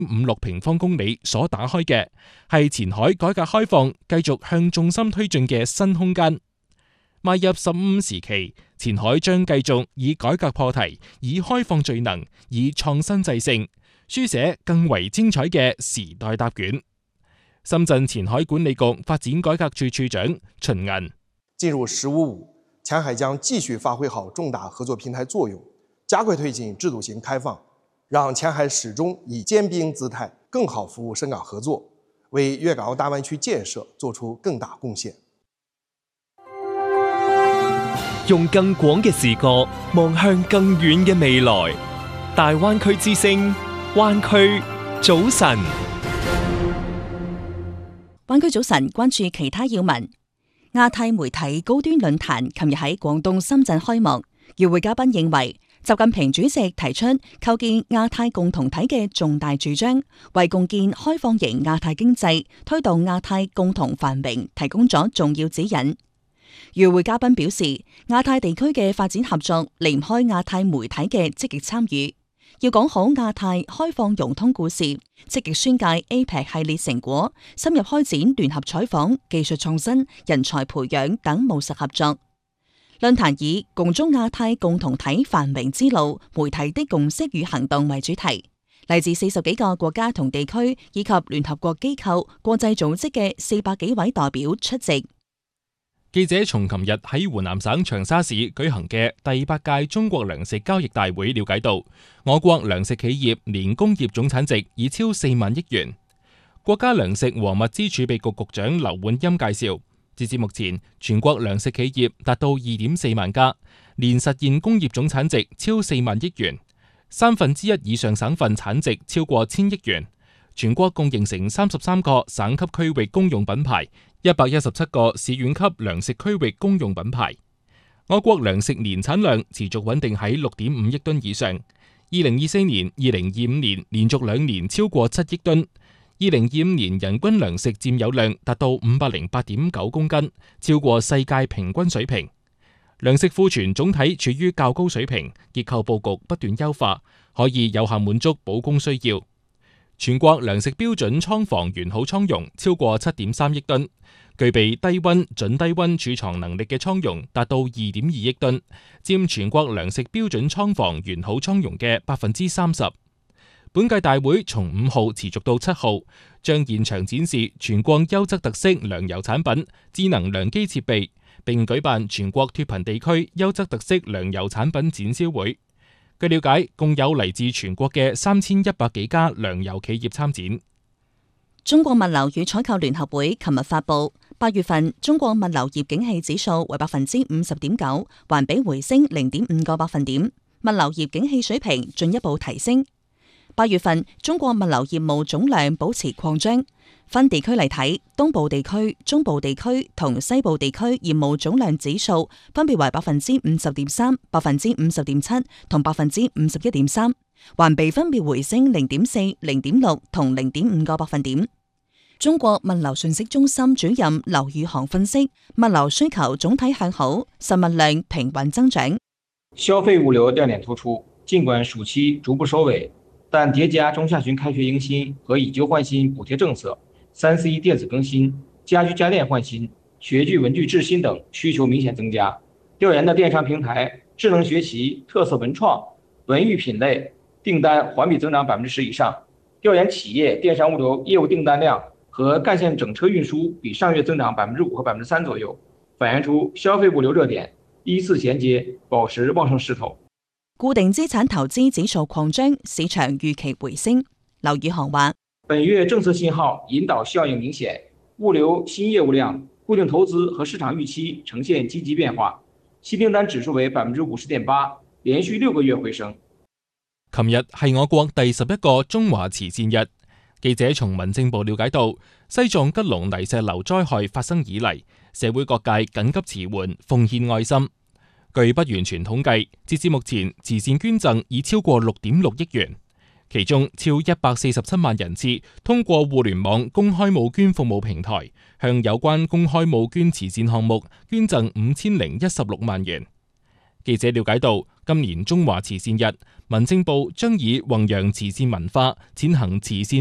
56平方公里所打開嘅，係前海改革開放繼續向重心推進嘅新空間。邁入15時期，前海將繼續以改革破題，以開放聚能，以創新制勝，書寫更為精彩嘅時代答卷。深圳前海管理局發展改革處處長秦銀： 進入15+5，前海將繼續發揮好重大合作平台作用，加快推進制度型開放，讓前海始終以尖兵姿態，更好服務深港合作，為粵港澳大灣區建設做出更大貢獻。 用更廣嘅視角望向更遠嘅未來，大灣區之聲，灣區早晨。 灣區早晨，關注其他要聞。亞太媒體高端論壇琴日喺廣東深圳開幕，與會嘉賓認為，習近平主席提出構建亞太共同體嘅重大主張，為共建開放型亞太經濟、推動亞太共同繁榮提供咗重要指引。與會嘉賓表示，亞太地區嘅發展合作離唔開亞太媒體嘅積極參與，要講好亞太開放融通故事，積極宣介 APEC 系列成果，深入開展聯合採訪、技術創新、人才培養等務實合作。論壇以共築亞太共同體繁榮之路，媒體的共識與行動為主題，嚟自40幾個國家同地區以及聯合國機構、國際組織嘅400幾位代表出席。 記者從琴日喺湖南省長沙市舉行嘅第8屆中國糧食交易大會了解到，我國糧食企業年工業總產值已超4萬億元。國家糧食和物資儲備局局長劉煥鑫介紹，截至目前，全國糧食企業達到2.4萬家，年實現工業總產值超4萬億元，1/3以上省份產值超過1000億元。全國共形成33個省級區域公用品牌，117個市縣級糧食區域公用品牌。我國糧食年產量持續穩定喺6.5億噸以上。2024年、2025年連續2年超過7億噸。2025年人均糧食佔有量達到508.9公斤，超過世界平均水平。糧食庫存總體處於較高水平，結構佈局不斷優化，可以有效滿足保供需要。全國糧食標準倉房完好倉容超過7.3億噸，具備低溫、準低溫儲藏能力嘅倉容達到2.2億噸，佔全國糧食標準倉房完好倉容嘅30%。本屆大會從5號持續到7號，將現場展示全國優質特色糧油產品、智能糧機設備，並舉辦全國脫貧地區優質特色糧油產品展銷會。據了解，共有嚟自全國嘅3100幾家糧油企業參展。 中國物流與採購聯合會琴日發布，8月份中國物流業景氣指數為50.9%，環比回升0.5個百分點，物流業景氣水平進一步提升。8月份中國物流業務總量保持擴張，分地區嚟睇，東部地區、中部地區同西部地區業務總量指數分別為50.3%、50.7%同51.3%，環比分別回升0.4、0.6同0.5個百分點。中國物流信息中心主任劉宇航分析，物流需求總體向好，實物量平穩增長。 消費物流亮點突出，儘管暑期逐步收尾，但疊加中下旬開學迎新和以舊換新補貼政策，3C 電子更新、家居家電換新、學具文具製新等需求明顯增加。調研的電商平台、智能學習、特色文創、文娛品類訂單環比增長10%以上。調研企業電商物流業務訂單量和幹線整車運輸比上月增長5%和3%左右，反映出消費物流熱點依次銜接，保持旺盛勢頭。 固定資產投資指數擴張，市場預期回升。劉宇航話： 本月政策信號引導效應明顯，物流新業務量、固定投資和市場預期呈現積極變化，新訂單指數為50.8%，連續6個月回升。 琴日係我國第11個中華慈善日，記者從民政部了解到，西藏吉隆泥石流災害發生以嚟，社會各界緊急馳援，奉獻愛心。據不完全統計，截至目前，慈善捐贈已超過6.6億元，其中超147萬人次通過互聯網公開募捐服務平台，向有關公開募捐慈善項目捐贈5016萬元。記者了解到，今年中華慈善日， 民政部將以弘揚慈善文化，踐行慈善